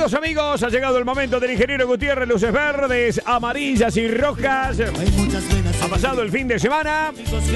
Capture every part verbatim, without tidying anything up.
Queridos amigos, ha llegado el momento del ingeniero Gutiérrez, luces verdes, amarillas y rojas. Ha pasado el fin de semana.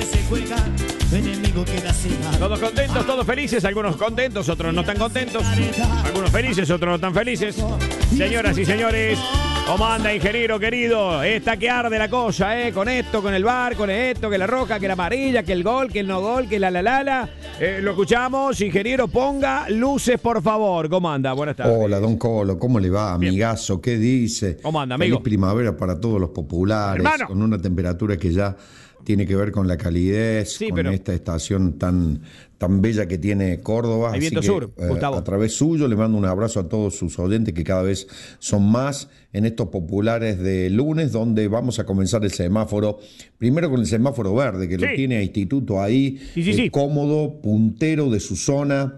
Todos contentos, todos felices, algunos contentos, otros no tan contentos. Algunos felices, otros no tan felices. Señoras y señores, ¿cómo anda, ingeniero querido? Está que arde la cosa, ¿eh? Con esto, con el bar, con esto, que la roja, que la amarilla, que el gol, que el no gol, que la la la la. Eh, lo escuchamos, ingeniero, ponga luces, por favor. ¿Cómo anda? Buenas tardes. Hola, don Colo, ¿cómo le va, amigazo? ¿Qué dice? ¿Cómo anda, amigo? Feliz primavera para todos los populares, hermano, con una temperatura que ya tiene que ver con la calidez, sí, con pero esta estación tan, tan bella que tiene Córdoba. Hay viento Así que, sur, eh, Gustavo. A través suyo le mando un abrazo a todos sus oyentes que cada vez son más en estos populares de lunes, donde vamos a comenzar el semáforo, primero con el semáforo verde, que sí. lo tiene a Instituto ahí, sí, sí, eh, sí. cómodo, puntero de su zona,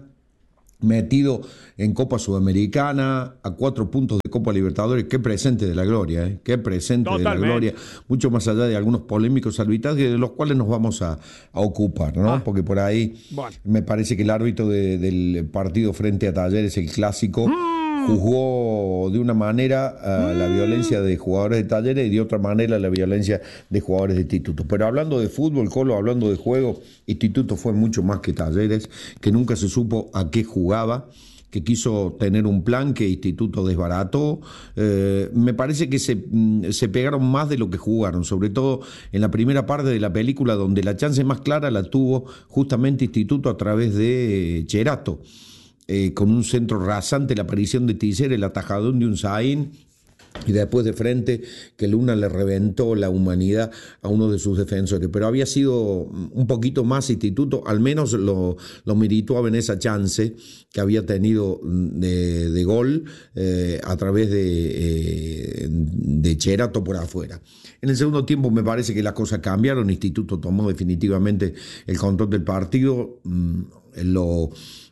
metido en Copa Sudamericana, a cuatro puntos de Copa Libertadores. Qué presente de la gloria, ¿eh? Qué presente Totalmente. de la gloria, mucho más allá de algunos polémicos arbitrajes de los cuales nos vamos a, a ocupar, ¿no? Ah. Porque por ahí Bueno. me parece que el árbitro de, del partido frente a Talleres, el clásico, mm. juzgó de una manera uh, mm. la violencia de jugadores de Talleres y de otra manera la violencia de jugadores de Instituto. Pero hablando de fútbol, Colo, hablando de juego, Instituto fue mucho más que Talleres, que nunca se supo a qué jugaba, que quiso tener un plan que Instituto desbarató. Eh, me parece que se, se pegaron más de lo que jugaron, sobre todo en la primera parte de la película, donde la chance más clara la tuvo justamente Instituto a través de Cherato, eh, con un centro rasante, la aparición de Tisser, el atajadón de Unzaín, y después de frente que Luna le reventó la humanidad a uno de sus defensores. Pero había sido un poquito más Instituto, al menos lo, lo merituaba en esa chance que había tenido de, de gol eh, a través de, eh, de Cherato por afuera. En el segundo tiempo me parece que las cosas cambiaron, Instituto tomó definitivamente el control del partido, mm, lo...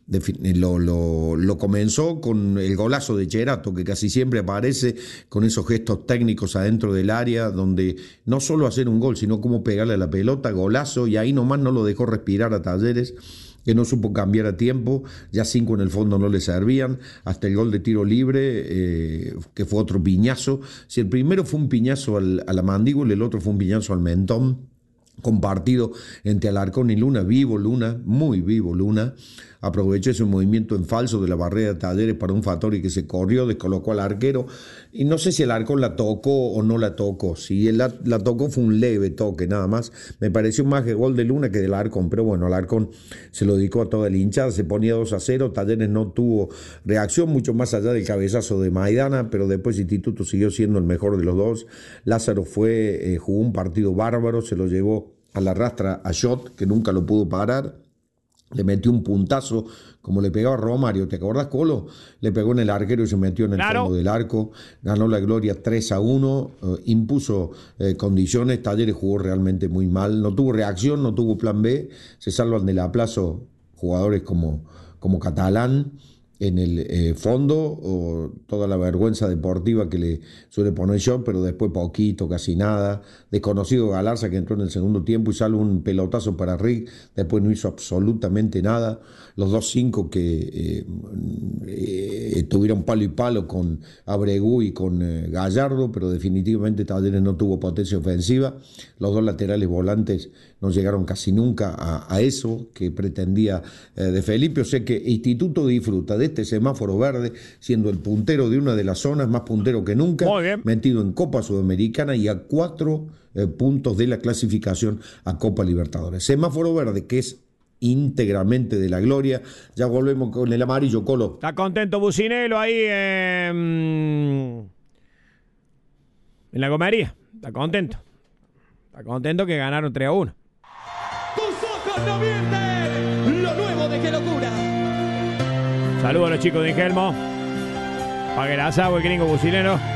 Lo, lo, lo comenzó con el golazo de Cherato, que casi siempre aparece con esos gestos técnicos adentro del área, donde no solo hacer un gol, sino cómo pegarle a la pelota, golazo, y ahí nomás no lo dejó respirar a Talleres, que no supo cambiar a tiempo, ya cinco en el fondo no le servían, hasta el gol de tiro libre, eh, que fue otro piñazo. Si el primero fue un piñazo al, a la mandíbula, el otro fue un piñazo al mentón, compartido entre Alarcón y Luna, vivo Luna, muy vivo Luna, aprovechó ese movimiento en falso de la barrera de Talleres para un Fattori que se corrió, descolocó al arquero, y no sé si Alarcón la tocó o no la tocó. Si él la, la tocó fue un leve toque nada más, me pareció más que gol de Luna que del Alarcón, pero bueno, Alarcón se lo dedicó a toda la hinchada, se ponía dos a cero, Talleres no tuvo reacción mucho más allá del cabezazo de Maidana, pero después Instituto siguió siendo el mejor de los dos. Lázaro fue, eh, jugó un partido bárbaro, se lo llevó a la rastra a Shot, que nunca lo pudo parar, le metió un puntazo como le pegaba a Romario, ¿te acordás, Colo? Le pegó en el arquero y se metió en el claro. fondo del arco, ganó la gloria tres a uno, eh, impuso eh, condiciones, Talleres jugó realmente muy mal, no tuvo reacción, no tuvo plan B, se salvan del aplazo jugadores como, como Catalán en el eh, fondo, o toda la vergüenza deportiva que le suele poner yo, pero después poquito, casi nada. Desconocido Galarza, que entró en el segundo tiempo y salvo un pelotazo para Rick, después no hizo absolutamente nada. Los dos cinco que eh, eh, tuvieron palo y palo con Abregú y con eh, Gallardo, pero definitivamente Talleres no tuvo potencia ofensiva. Los dos laterales volantes no llegaron casi nunca a, a eso que pretendía eh, de Felipe. O sea que Instituto disfruta de este semáforo verde, siendo el puntero de una de las zonas, más puntero que nunca, metido en Copa Sudamericana y a cuatro eh, puntos de la clasificación a Copa Libertadores. Semáforo verde que es íntegramente de la gloria. Ya volvemos con el amarillo, Colo. Está contento Bucinelo ahí eh, en la comería. Está contento. Está contento que ganaron tres a uno. Tus ojos no mienten. Lo nuevo de Qué Locura. Saludos a los chicos de Ingelmo. Pague el asado, el gringo Bucinelo.